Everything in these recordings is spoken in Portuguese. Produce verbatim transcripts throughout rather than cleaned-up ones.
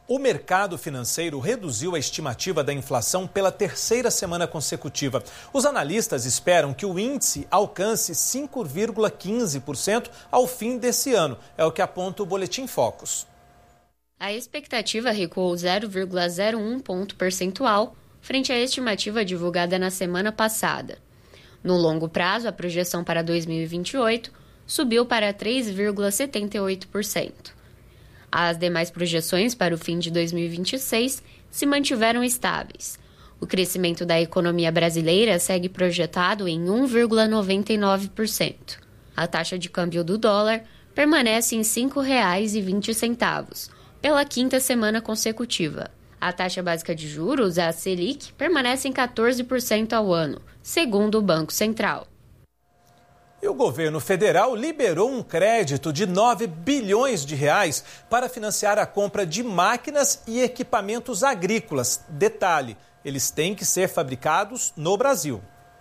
O mercado financeiro reduziu a estimativa da inflação pela terceira semana consecutiva. Os analistas esperam que o índice alcance cinco vírgula quinze por cento ao fim desse ano. É o que aponta o Boletim Focus. A expectativa recuou zero vírgula zero um ponto percentual frente à estimativa divulgada na semana passada. No longo prazo, a projeção para dois mil e vinte e oito subiu para três vírgula setenta e oito por cento. As demais projeções para o fim de dois mil e vinte e seis se mantiveram estáveis. O crescimento da economia brasileira segue projetado em um vírgula noventa e nove por cento. A taxa de câmbio do dólar permanece em cinco reais e vinte centavos, pela quinta semana consecutiva. A taxa básica de juros, a Selic, permanece em quatorze por cento ao ano, segundo o Banco Central. E o governo federal liberou um crédito de nove bilhões de reais para financiar a compra de máquinas e equipamentos agrícolas. Detalhe, eles têm que ser fabricados no Brasil.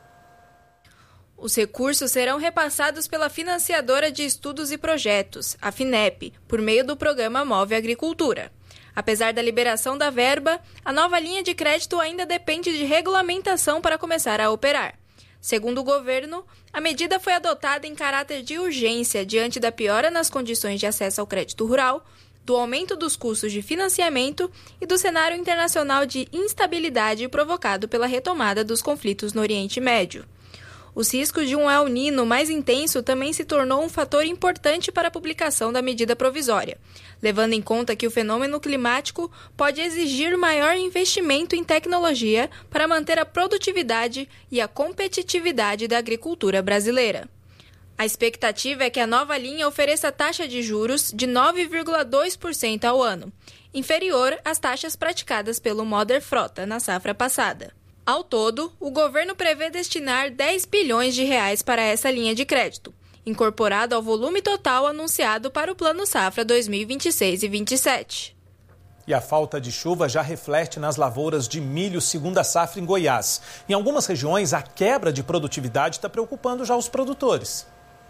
Os recursos serão repassados pela Financiadora de Estudos e Projetos, a FINEP, por meio do programa Move Agricultura. Apesar da liberação da verba, a nova linha de crédito ainda depende de regulamentação para começar a operar. Segundo o governo, a medida foi adotada em caráter de urgência diante da piora nas condições de acesso ao crédito rural, do aumento dos custos de financiamento e do cenário internacional de instabilidade provocado pela retomada dos conflitos no Oriente Médio. Os riscos de um El Niño mais intenso também se tornou um fator importante para a publicação da medida provisória, levando em conta que o fenômeno climático pode exigir maior investimento em tecnologia para manter a produtividade e a competitividade da agricultura brasileira. A expectativa é que a nova linha ofereça taxa de juros de nove vírgula dois por cento ao ano, inferior às taxas praticadas pelo Moder Frota na safra passada. Ao todo, o governo prevê destinar dez bilhões de reais para essa linha de crédito, incorporado ao volume total anunciado para o Plano Safra dois mil e vinte e seis e vinte e sete. E a falta de chuva já reflete nas lavouras de milho segunda safra em Goiás. Em algumas regiões, a quebra de produtividade está preocupando já os produtores.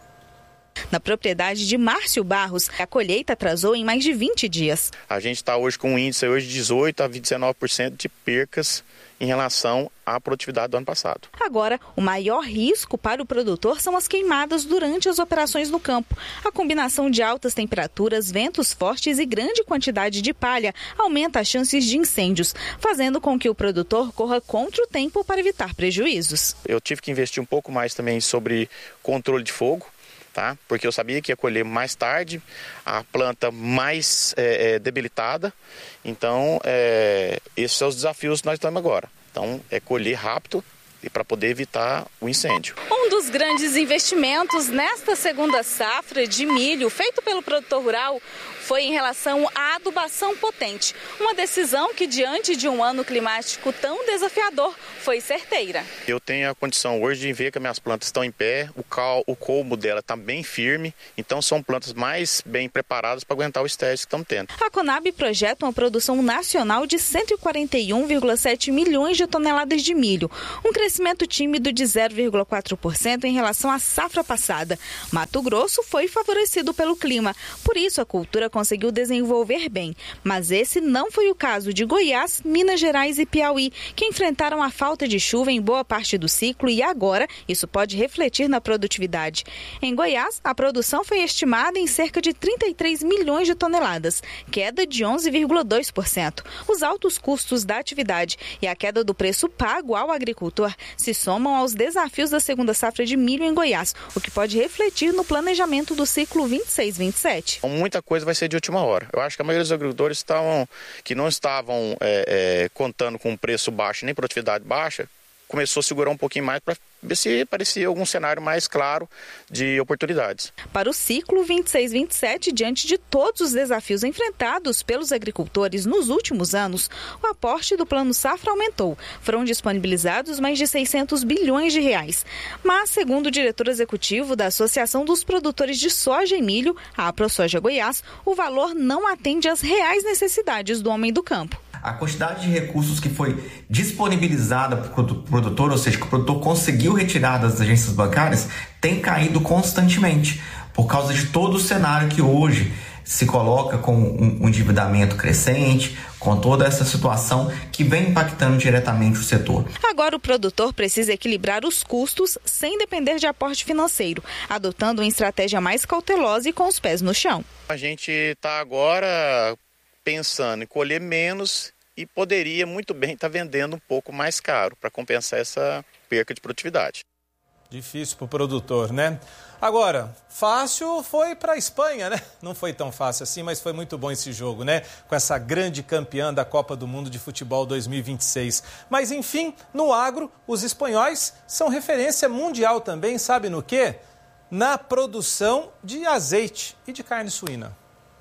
Na propriedade de Márcio Barros, a colheita atrasou em mais de vinte dias. A gente está hoje com um índice hoje de dezoito a vinte e nove por cento de percas em relação à produtividade do ano passado. Agora, o maior risco para o produtor são as queimadas durante as operações no campo. A combinação de altas temperaturas, ventos fortes e grande quantidade de palha aumenta as chances de incêndios, fazendo com que o produtor corra contra o tempo para evitar prejuízos. Eu tive que investir um pouco mais também sobre controle de fogo. Tá? Porque eu sabia que ia colher mais tarde, a planta mais é, é, debilitada. Então, é, esses são os desafios que nós estamos agora. Então, é colher rápido e para poder evitar o incêndio. Um dos grandes investimentos nesta segunda safra de milho feito pelo produtor rural foi em relação à adubação potente. Uma decisão que, diante de um ano climático tão desafiador, foi certeira. Eu tenho a condição hoje de ver que as minhas plantas estão em pé, o, cal, o colmo dela está bem firme, então são plantas mais bem preparadas para aguentar o estresse que estamos tendo. A Conab projeta uma produção nacional de cento e quarenta e um vírgula sete milhões de toneladas de milho, um crescimento tímido de zero vírgula quatro por cento em relação à safra passada. Mato Grosso foi favorecido pelo clima, por isso a cultura conseguiu desenvolver bem. Mas esse não foi o caso de Goiás, Minas Gerais e Piauí, que enfrentaram a falta de chuva em boa parte do ciclo e agora isso pode refletir na produtividade. Em Goiás, a produção foi estimada em cerca de trinta e três milhões de toneladas, queda de onze vírgula dois por cento. Os altos custos da atividade e a queda do preço pago ao agricultor se somam aos desafios da segunda safra de milho em Goiás, o que pode refletir no planejamento do ciclo vinte e seis vinte e sete. Muita coisa vai ser de última hora. Eu acho que a maioria dos agricultores estavam, que não estavam é, é, contando com preço baixo nem produtividade baixa, começou a segurar um pouquinho mais para ver se parecia algum cenário mais claro de oportunidades. Para o ciclo vinte e seis vinte e sete, diante de todos os desafios enfrentados pelos agricultores nos últimos anos, o aporte do Plano Safra aumentou. Foram disponibilizados mais de seiscentos bilhões de reais. Mas, segundo o diretor executivo da Associação dos Produtores de Soja e Milho, a AproSoja Goiás, o valor não atende às reais necessidades do homem do campo. A quantidade de recursos que foi disponibilizada para o produtor, ou seja, que o produtor conseguiu retirar das agências bancárias, tem caído constantemente, por causa de todo o cenário que hoje se coloca com um endividamento crescente, com toda essa situação que vem impactando diretamente o setor. Agora o produtor precisa equilibrar os custos sem depender de aporte financeiro, adotando uma estratégia mais cautelosa e com os pés no chão. A gente está agora pensando em colher menos e poderia muito bem estar vendendo um pouco mais caro para compensar essa perca de produtividade. Difícil para o produtor, né? Agora, fácil foi para a Espanha, né? Não foi tão fácil assim, mas foi muito bom esse jogo, né? Com essa grande campeã da Copa do Mundo de Futebol dois mil e vinte e seis. Mas, enfim, no agro, os espanhóis são referência mundial também, sabe no quê? Na produção de azeite e de carne suína.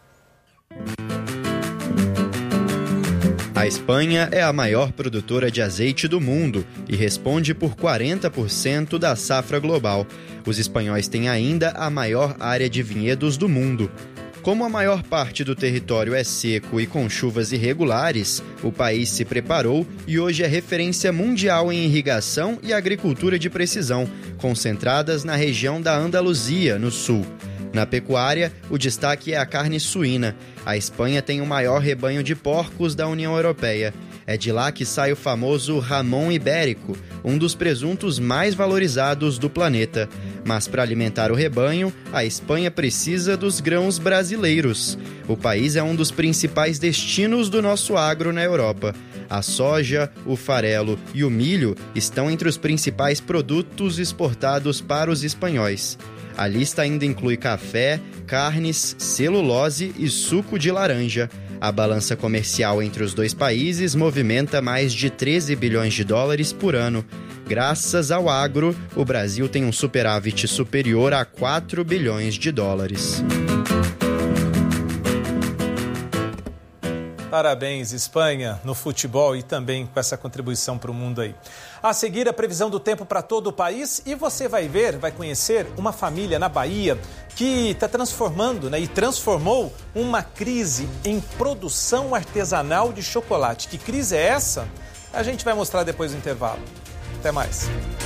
A Espanha é a maior produtora de azeite do mundo e responde por quarenta por cento da safra global. Os espanhóis têm ainda a maior área de vinhedos do mundo. Como a maior parte do território é seco e com chuvas irregulares, o país se preparou e hoje é referência mundial em irrigação e agricultura de precisão, concentradas na região da Andaluzia, no sul. Na pecuária, o destaque é a carne suína. A Espanha tem o maior rebanho de porcos da União Europeia. É de lá que sai o famoso Jamón ibérico, um dos presuntos mais valorizados do planeta. Mas para alimentar o rebanho, a Espanha precisa dos grãos brasileiros. O país é um dos principais destinos do nosso agro na Europa. A soja, o farelo e o milho estão entre os principais produtos exportados para os espanhóis. A lista ainda inclui café, carnes, celulose e suco de laranja. A balança comercial entre os dois países movimenta mais de treze bilhões de dólares por ano. Graças ao agro, o Brasil tem um superávit superior a quatro bilhões de dólares. Parabéns, Espanha, no futebol e também com essa contribuição para o mundo aí. A seguir, a previsão do tempo para todo o país e você vai ver, vai conhecer uma família na Bahia que está transformando, né, e transformou uma crise em produção artesanal de chocolate. Que crise é essa? A gente vai mostrar depois do intervalo. Até mais.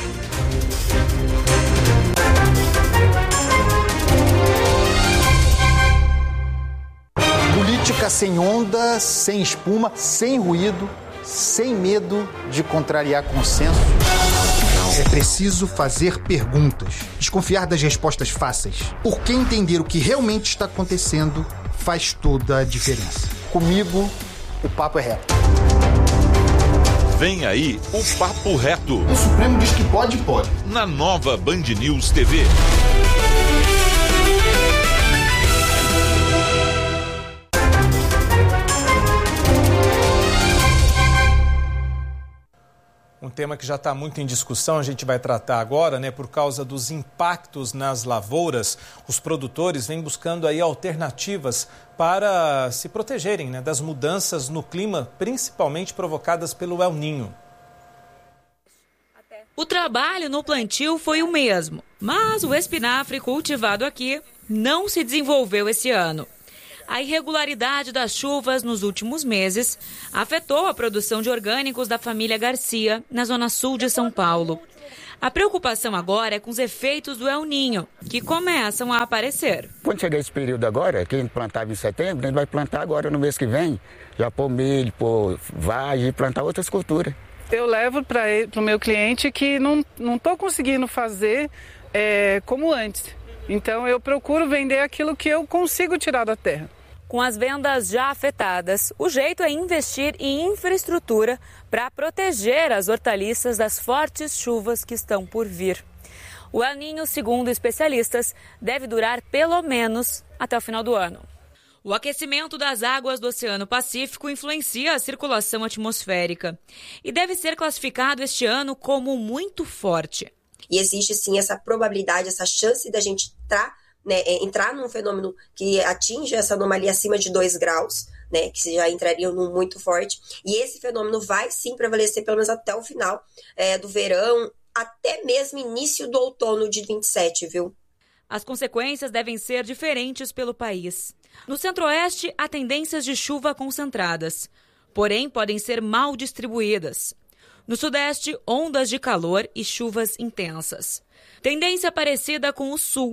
Política sem onda, sem espuma, sem ruído, sem medo de contrariar consenso. É preciso fazer perguntas, desconfiar das respostas fáceis, porque entender o que realmente está acontecendo faz toda a diferença. Comigo, o papo é reto. Vem aí o Papo Reto. O Supremo diz que pode, pode. Na nova Band News T V. Um tema que já está muito em discussão, a gente vai tratar agora, né? Por causa dos impactos nas lavouras, os produtores vêm buscando aí alternativas para se protegerem, né, das mudanças no clima, principalmente provocadas pelo El Niño. O trabalho no plantio foi o mesmo, mas o espinafre cultivado aqui não se desenvolveu esse ano. A irregularidade das chuvas nos últimos meses afetou a produção de orgânicos da família Garcia, na zona sul de São Paulo. A preocupação agora é com os efeitos do El Niño, que começam a aparecer. Quando chegar esse período agora, que a gente plantava em setembro, a gente vai plantar agora no mês que vem, já pôr milho, pôr vagem e plantar outras culturas. Eu levo para o meu cliente que não estou conseguindo fazer é, como antes. Então eu procuro vender aquilo que eu consigo tirar da terra. Com as vendas já afetadas, o jeito é investir em infraestrutura para proteger as hortaliças das fortes chuvas que estão por vir. O El Niño, segundo especialistas, deve durar pelo menos até o final do ano. O aquecimento das águas do Oceano Pacífico influencia a circulação atmosférica e deve ser classificado este ano como muito forte. E existe sim essa probabilidade, essa chance da gente entrar, né, entrar num fenômeno que atinge essa anomalia acima de dois graus, né, que já entraria num muito forte. E esse fenômeno vai sim prevalecer pelo menos até o final é, do verão, até mesmo início do outono de vinte e sete, viu? As consequências devem ser diferentes pelo país. No centro-oeste, há tendências de chuva concentradas, porém podem ser mal distribuídas. No sudeste, ondas de calor e chuvas intensas. Tendência parecida com o sul,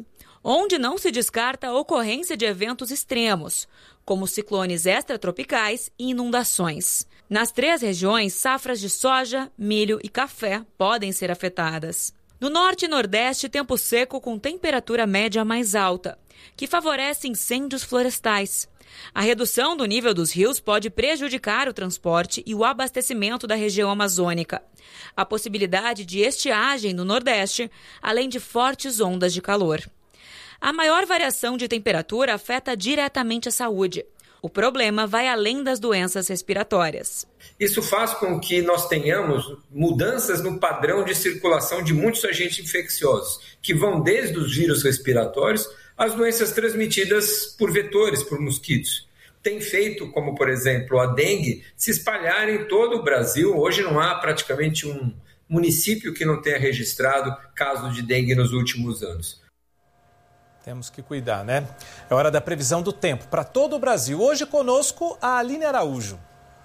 onde não se descarta a ocorrência de eventos extremos, como ciclones extratropicais e inundações. Nas três regiões, safras de soja, milho e café podem ser afetadas. No norte e nordeste, tempo seco com temperatura média mais alta, que favorece incêndios florestais. A redução do nível dos rios pode prejudicar o transporte e o abastecimento da região amazônica. A possibilidade de estiagem no nordeste, além de fortes ondas de calor. A maior variação de temperatura afeta diretamente a saúde. O problema vai além das doenças respiratórias. Isso faz com que nós tenhamos mudanças no padrão de circulação de muitos agentes infecciosos, que vão desde os vírus respiratórios às doenças transmitidas por vetores, por mosquitos. Tem feito, como por exemplo a dengue, se espalhar em todo o Brasil. Hoje não há praticamente um município que não tenha registrado casos de dengue nos últimos anos. Temos que cuidar, né? É hora da previsão do tempo para todo o Brasil. Hoje conosco a Aline Araújo.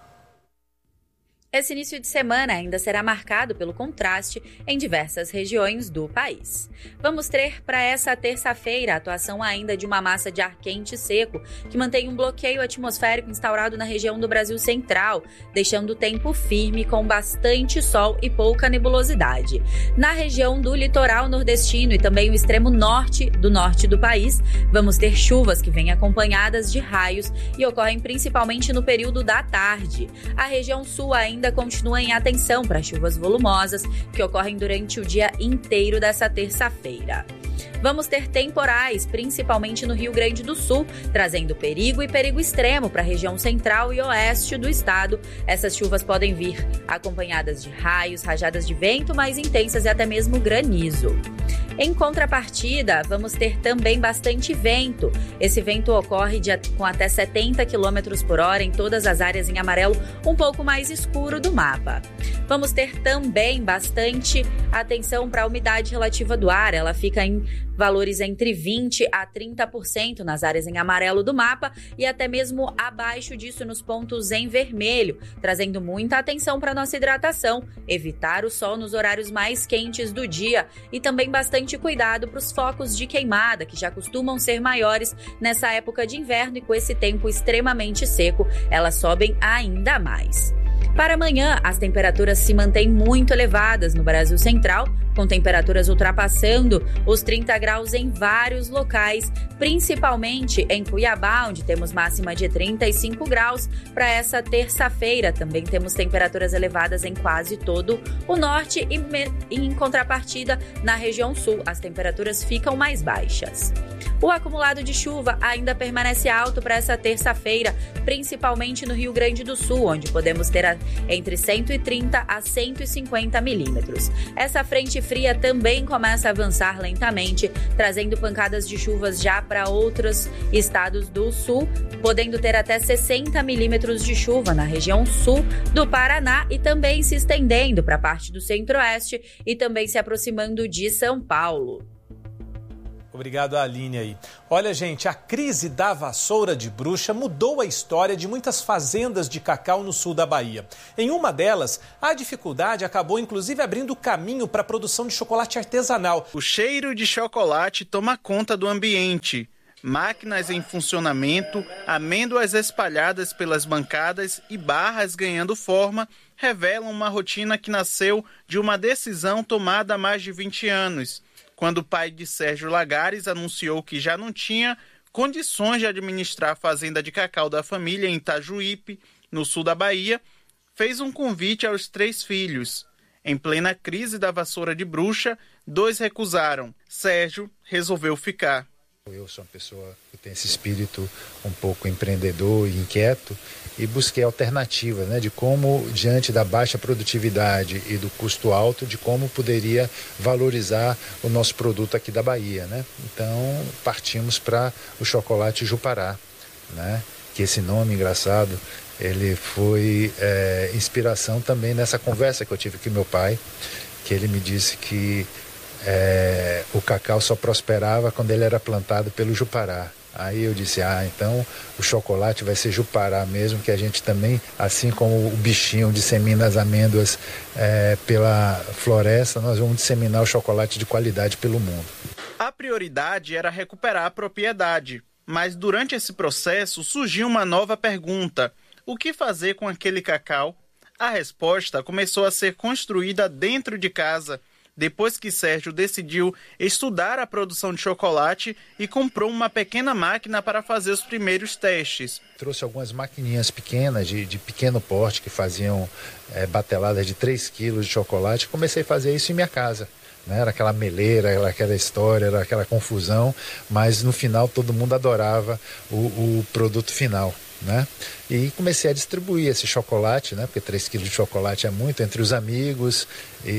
Esse início de semana ainda será marcado pelo contraste em diversas regiões do país. Vamos ter para essa terça-feira a atuação ainda de uma massa de ar quente e seco que mantém um bloqueio atmosférico instaurado na região do Brasil Central, deixando o tempo firme com bastante sol e pouca nebulosidade. Na região do litoral nordestino e também o extremo norte do norte do país, vamos ter chuvas que vêm acompanhadas de raios e ocorrem principalmente no período da tarde. A região sul ainda Ainda continua em atenção para chuvas volumosas que ocorrem durante o dia inteiro dessa terça-feira. Vamos ter temporais, principalmente no Rio Grande do Sul, trazendo perigo e perigo extremo para a região central e oeste do estado. Essas chuvas podem vir acompanhadas de raios, rajadas de vento mais intensas e até mesmo granizo. Em contrapartida, vamos ter também bastante vento. Esse vento ocorre de, com até setenta quilômetros por hora em todas as áreas em amarelo, um pouco mais escuro do mapa. Vamos ter também bastante atenção para a umidade relativa do ar. Ela fica em valores entre vinte a trinta por cento nas áreas em amarelo do mapa e até mesmo abaixo disso nos pontos em vermelho, trazendo muita atenção para nossa hidratação, evitar o sol nos horários mais quentes do dia e também bastante cuidado para os focos de queimada, que já costumam ser maiores nessa época de inverno e com esse tempo extremamente seco, elas sobem ainda mais. Para amanhã, as temperaturas se mantêm muito elevadas no Brasil Central, com temperaturas ultrapassando os trinta graus em vários locais, principalmente em Cuiabá, onde temos máxima de trinta e cinco graus. Para essa terça-feira, também temos temperaturas elevadas em quase todo o norte e, me... e, em contrapartida, na região sul, as temperaturas ficam mais baixas. O acumulado de chuva ainda permanece alto para essa terça-feira, principalmente no Rio Grande do Sul, onde podemos ter a, entre cento e trinta a cento e cinquenta milímetros. Essa frente fria também começa a avançar lentamente, trazendo pancadas de chuvas já para outros estados do sul, podendo ter até sessenta milímetros de chuva na região sul do Paraná e também se estendendo para a parte do centro-oeste e também se aproximando de São Paulo. Obrigado, Aline aí. Olha, gente, a crise da vassoura de bruxa mudou a história de muitas fazendas de cacau no sul da Bahia. Em uma delas, a dificuldade acabou inclusive abrindo caminho para a produção de chocolate artesanal. O cheiro de chocolate toma conta do ambiente. Máquinas em funcionamento, amêndoas espalhadas pelas bancadas e barras ganhando forma revelam uma rotina que nasceu de uma decisão tomada há mais de vinte anos. Quando o pai de Sérgio Lagares anunciou que já não tinha condições de administrar a fazenda de cacau da família em Itajuípe, no sul da Bahia, fez um convite aos três filhos. Em plena crise da vassoura de bruxa, dois recusaram. Sérgio resolveu ficar. Eu sou uma pessoa que tem esse espírito um pouco empreendedor e inquieto e busquei alternativas, né, de como, diante da baixa produtividade e do custo alto, de como poderia valorizar o nosso produto aqui da Bahia, né? Então, partimos para o chocolate Jupará, né? Que esse nome engraçado, ele foi é, inspiração também nessa conversa que eu tive com meu pai, que ele me disse que É, o cacau só prosperava quando ele era plantado pelo Jupará. Aí eu disse, ah, então o chocolate vai ser Jupará mesmo, que a gente também, assim como o bichinho dissemina as amêndoas é, pela floresta, nós vamos disseminar o chocolate de qualidade pelo mundo. A prioridade era recuperar a propriedade, mas durante esse processo surgiu uma nova pergunta: o que fazer com aquele cacau? A resposta começou a ser construída dentro de casa, depois que Sérgio decidiu estudar a produção de chocolate e comprou uma pequena máquina para fazer os primeiros testes. Trouxe algumas maquininhas pequenas, de, de pequeno porte, que faziam é, bateladas de três quilos de chocolate. Comecei a fazer isso em minha casa. Né? Era aquela meleira, era aquela história, era aquela confusão, mas no final todo mundo adorava o, o produto final. Né? E comecei a distribuir esse chocolate, né? Porque três quilos de chocolate é muito, entre os amigos. E,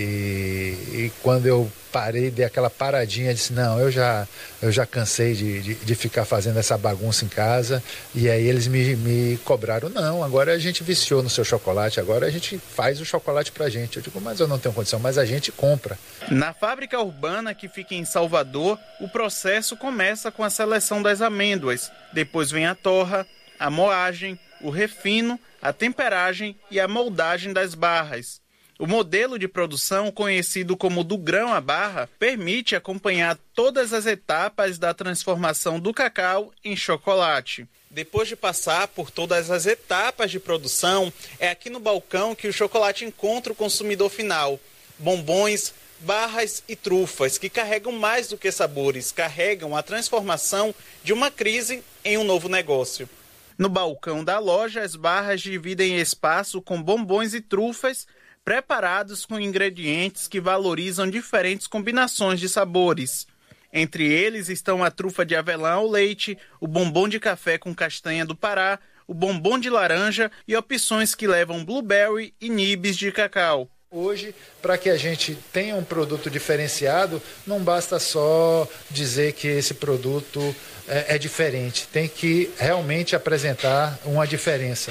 e quando eu parei, dei aquela paradinha, disse, não, eu já, eu já cansei de, de, de ficar fazendo essa bagunça em casa. E aí eles me, me cobraram, não, agora a gente viciou no seu chocolate, agora a gente faz o chocolate pra gente. Eu digo, mas eu não tenho condição, mas a gente compra. Na fábrica urbana que fica em Salvador, o processo começa com a seleção das amêndoas, depois vem a torra, a moagem, o refino, a temperagem e a moldagem das barras. O modelo de produção, conhecido como do grão à barra, permite acompanhar todas as etapas da transformação do cacau em chocolate. Depois de passar por todas as etapas de produção, é aqui no balcão que o chocolate encontra o consumidor final. Bombons, barras e trufas, que carregam mais do que sabores, carregam a transformação de uma crise em um novo negócio. No balcão da loja, as barras dividem espaço com bombons e trufas preparados com ingredientes que valorizam diferentes combinações de sabores. Entre eles estão a trufa de avelã ao leite, o bombom de café com castanha do Pará, o bombom de laranja e opções que levam blueberry e nibs de cacau. Hoje, para que a gente tenha um produto diferenciado, não basta só dizer que esse produto é, é diferente. Tem que realmente apresentar uma diferença.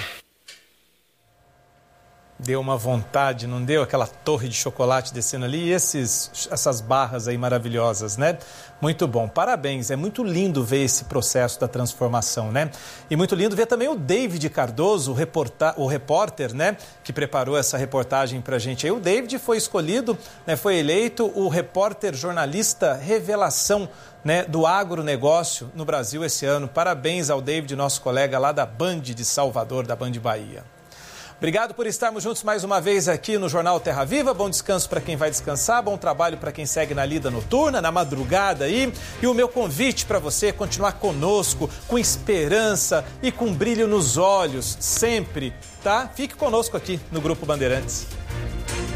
Deu uma vontade, não deu? Aquela torre de chocolate descendo ali e esses, essas barras aí maravilhosas, né? Muito bom, parabéns, é muito lindo ver esse processo da transformação, né? E muito lindo ver também o David Cardoso, o, reporta, o repórter, né? Que preparou essa reportagem pra gente aí. O David foi escolhido, né? Foi eleito o repórter jornalista revelação, né? Do agronegócio no Brasil esse ano. Parabéns ao David, nosso colega lá da Band de Salvador, da Band Bahia. Obrigado por estarmos juntos mais uma vez aqui no Jornal Terra Viva. Bom descanso para quem vai descansar, bom trabalho para quem segue na lida noturna, na madrugada aí. E o meu convite para você é continuar conosco, com esperança e com brilho nos olhos, sempre, tá? Fique conosco aqui no Grupo Bandeirantes.